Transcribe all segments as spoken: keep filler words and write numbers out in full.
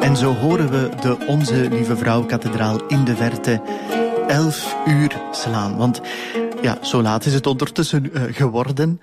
En zo horen we de Onze Lieve Vrouw-kathedraal in de verte elf uur slaan. Want ja, zo laat is het ondertussen uh, geworden.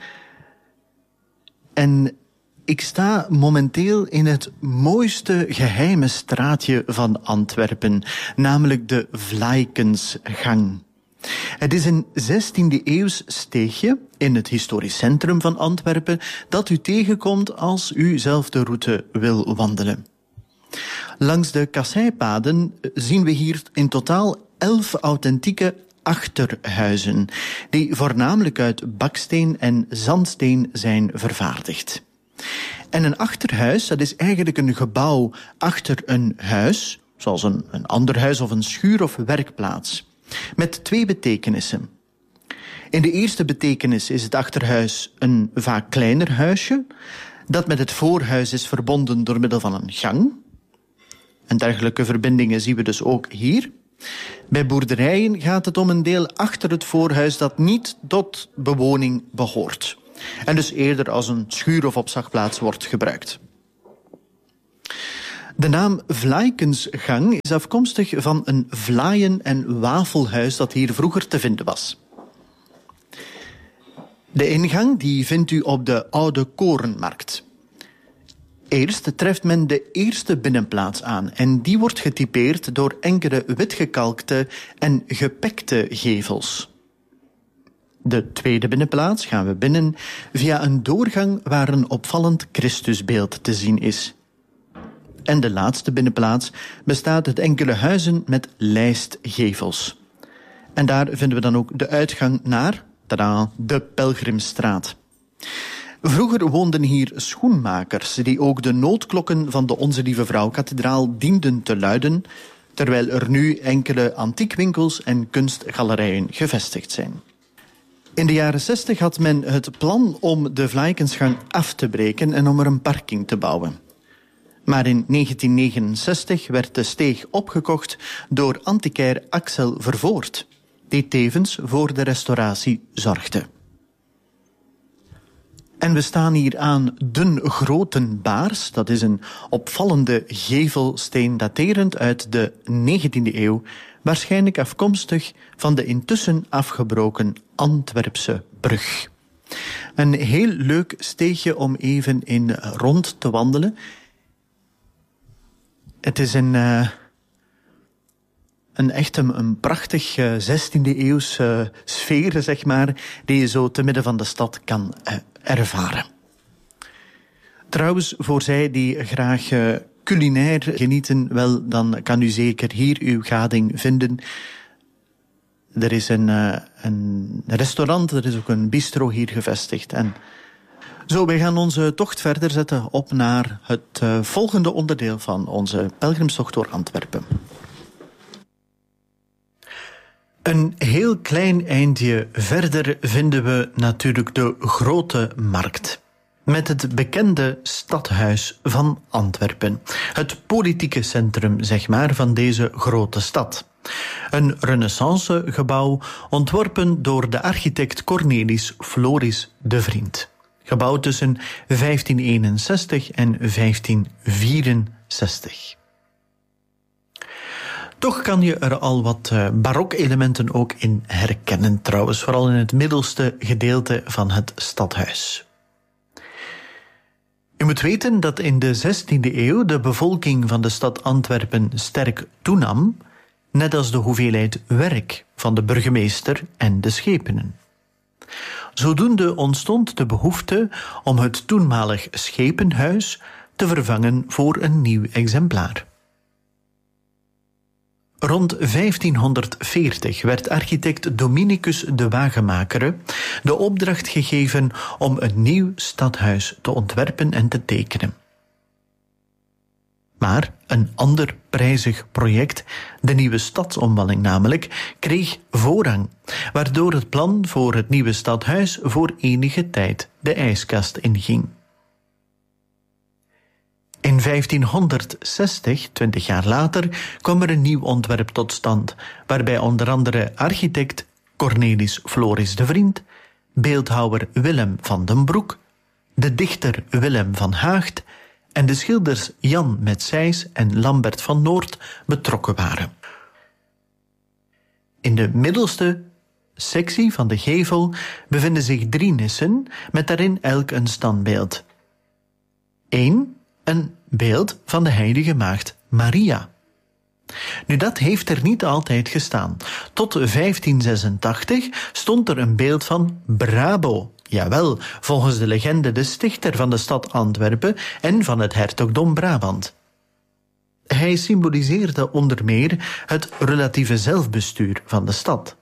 En ik sta momenteel in het mooiste geheime straatje van Antwerpen, namelijk de Vlaikensgang. Het is een zestiende-eeuws steegje in het historisch centrum van Antwerpen dat u tegenkomt als u zelf de route wil wandelen. Langs de kasseipaden zien we hier in totaal elf authentieke achterhuizen, die voornamelijk uit baksteen en zandsteen zijn vervaardigd. En een achterhuis, dat is eigenlijk een gebouw achter een huis, zoals een, een ander huis of een schuur of werkplaats, met twee betekenissen. In de eerste betekenis is het achterhuis een vaak kleiner huisje, dat met het voorhuis is verbonden door middel van een gang. En dergelijke verbindingen zien we dus ook hier. Bij boerderijen gaat het om een deel achter het voorhuis dat niet tot bewoning behoort. En dus eerder als een schuur of opslagplaats wordt gebruikt. De naam Vlaikensgang is afkomstig van een vlaaien- en wafelhuis dat hier vroeger te vinden was. De ingang die vindt u op de Oude Korenmarkt. Eerst treft men de eerste binnenplaats aan en die wordt getypeerd door enkele witgekalkte en gepekte gevels. De tweede binnenplaats gaan we binnen via een doorgang waar een opvallend Christusbeeld te zien is. En de laatste binnenplaats bestaat uit enkele huizen met lijstgevels. En daar vinden we dan ook de uitgang naar, tada, de Pelgrimstraat. Vroeger woonden hier schoenmakers die ook de noodklokken van de Onze Lieve Vrouw-kathedraal dienden te luiden, terwijl er nu enkele antiekwinkels en kunstgalerijen gevestigd zijn. In de jaren zestig had men het plan om de Vlaikensgang af te breken en om er een parking te bouwen. Maar in negentien negenenzestig werd de steeg opgekocht door antiquair Axel Vervoort, die tevens voor de restauratie zorgde. En we staan hier aan Den Groten Baars. Dat is een opvallende gevelsteen daterend uit de negentiende eeuw, waarschijnlijk afkomstig van de intussen afgebroken Antwerpse brug. Een heel leuk steegje om even in rond te wandelen. Het is een, uh, een echt een, een prachtig uh, zestiende-eeuws uh, sfeer, zeg maar, die je zo te midden van de stad kan uh, ervaren. Trouwens, voor zij die graag uh, culinair genieten, wel, dan kan u zeker hier uw gading vinden. Er is een, uh, een restaurant, er is ook een bistro hier gevestigd. En zo, wij gaan onze tocht verder zetten op naar het uh, volgende onderdeel van onze pelgrimstocht door Antwerpen. Een heel klein eindje verder vinden we natuurlijk de Grote Markt, met het bekende stadhuis van Antwerpen. Het politieke centrum, zeg maar, van deze grote stad. Een renaissancegebouw ontworpen door de architect Cornelis Floris de Vriend. Gebouwd tussen vijftien eenenzestig en vijftien vierenzestig. Toch kan je er al wat uh, barok-elementen ook in herkennen, trouwens, vooral in het middelste gedeelte van het stadhuis. U moet weten dat in de zestiende eeuw de bevolking van de stad Antwerpen sterk toenam, net als de hoeveelheid werk van de burgemeester en de schepenen. Zodoende ontstond de behoefte om het toenmalig schepenhuis te vervangen voor een nieuw exemplaar. Rond vijftienhonderdveertig werd architect Dominicus de Wagemakere de opdracht gegeven om een nieuw stadhuis te ontwerpen en te tekenen. Maar een ander prijzig project, de nieuwe stadsomwalling namelijk, kreeg voorrang, waardoor het plan voor het nieuwe stadhuis voor enige tijd de ijskast inging. In vijftienhonderdzestig, twintig jaar later, kwam er een nieuw ontwerp tot stand, waarbij onder andere architect Cornelis Floris de Vriend, beeldhouwer Willem van den Broek, de dichter Willem van Haagt en de schilders Jan Metseys en Lambert van Noort betrokken waren. In de middelste sectie van de gevel bevinden zich drie nissen met daarin elk een standbeeld. Eén, een beeld van de heilige maagd Maria. Nu, dat heeft er niet altijd gestaan. Tot vijftien zesentachtig stond er een beeld van Brabo. Jawel, volgens de legende de stichter van de stad Antwerpen en van het hertogdom Brabant. Hij symboliseerde onder meer het relatieve zelfbestuur van de stad.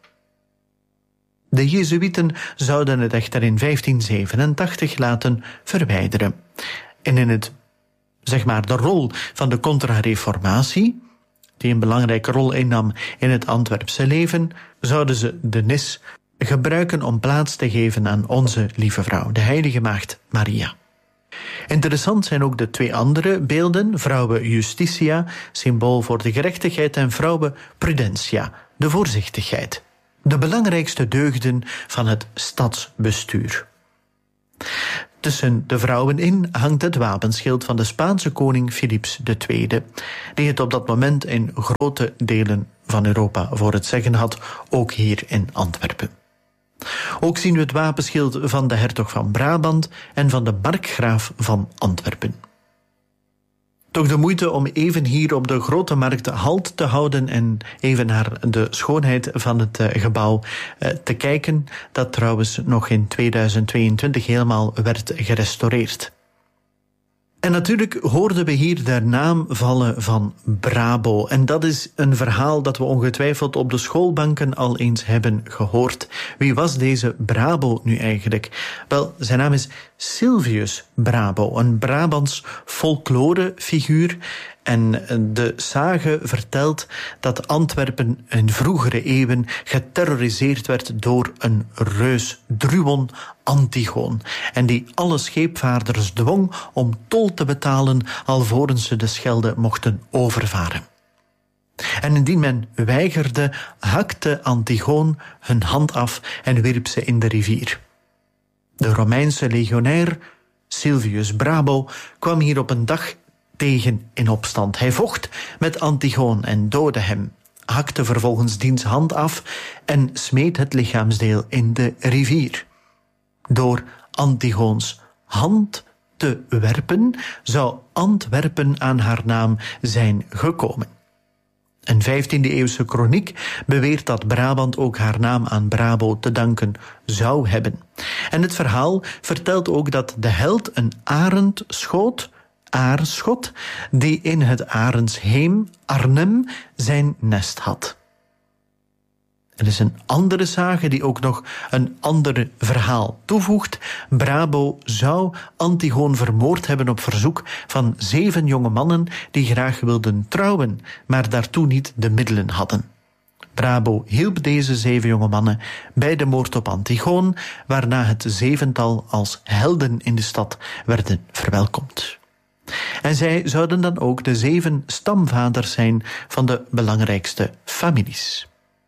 De Jezuïeten zouden het echter in vijftien zevenentachtig laten verwijderen. En in het, zeg maar, de rol van de Contra-Reformatie, die een belangrijke rol innam in het Antwerpse leven, zouden ze de nis gebruiken om plaats te geven aan onze lieve vrouw, de heilige maagd Maria. Interessant zijn ook de twee andere beelden, vrouwe Justitia, symbool voor de gerechtigheid, en vrouwe Prudentia, de voorzichtigheid. De belangrijkste deugden van het stadsbestuur. Tussen de vrouwen in hangt het wapenschild van de Spaanse koning Philips de Tweede, die het op dat moment in grote delen van Europa voor het zeggen had, ook hier in Antwerpen. Ook zien we het wapenschild van de hertog van Brabant en van de markgraaf van Antwerpen. Toch de moeite om even hier op de Grote Markt halt te houden en even naar de schoonheid van het gebouw te kijken, dat trouwens nog in tweeduizend tweeëntwintig helemaal werd gerestaureerd. En natuurlijk hoorden we hier de naam vallen van Brabo. En dat is een verhaal dat we ongetwijfeld op de schoolbanken al eens hebben gehoord. Wie was deze Brabo nu eigenlijk? Wel, zijn naam is Silvius Brabo, een Brabants folklorefiguur. En de sage vertelt dat Antwerpen in vroegere eeuwen geterroriseerd werd door een reus, Druon Antigoon, en die alle scheepvaarders dwong om tol te betalen alvorens ze de Schelde mochten overvaren. En indien men weigerde, hakte Antigoon hun hand af en wierp ze in de rivier. De Romeinse legionair Silvius Brabo kwam hier op een dag tegen in opstand. Hij vocht met Antigoon en doodde hem, hakte vervolgens diens hand af en smeet het lichaamsdeel in de rivier. Door Antigoons hand te werpen zou Antwerpen aan haar naam zijn gekomen. Een vijftiende-eeuwse kroniek beweert dat Brabant ook haar naam aan Brabo te danken zou hebben. En het verhaal vertelt ook dat de held een arend schoot, aarschot, die in het Arendsheem, Arnhem, zijn nest had. Er is een andere sage die ook nog een ander verhaal toevoegt. Brabo zou Antigoon vermoord hebben op verzoek van zeven jonge mannen die graag wilden trouwen, maar daartoe niet de middelen hadden. Brabo hielp deze zeven jonge mannen bij de moord op Antigoon, waarna het zevental als helden in de stad werden verwelkomd. En zij zouden dan ook de zeven stamvaders zijn van de belangrijkste families.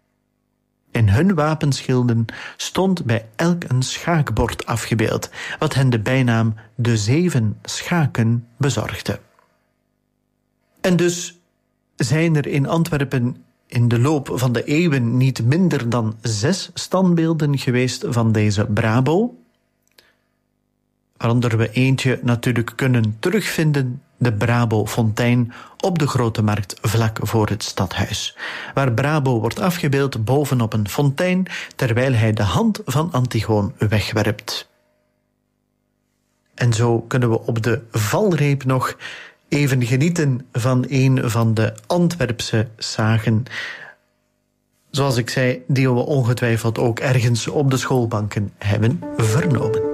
In hun wapenschilden stond bij elk een schaakbord afgebeeld, wat hen de bijnaam de zeven schaken bezorgde. En dus zijn er in Antwerpen in de loop van de eeuwen niet minder dan zes standbeelden geweest van deze Brabo, waaronder we eentje natuurlijk kunnen terugvinden, de Brabo-fontein op de Grote Markt vlak voor het stadhuis, waar Brabo wordt afgebeeld bovenop een fontein terwijl hij de hand van Antigoon wegwerpt. En zo kunnen we op de valreep nog even genieten van een van de Antwerpse sagen, zoals ik zei, die we ongetwijfeld ook ergens op de schoolbanken hebben vernomen.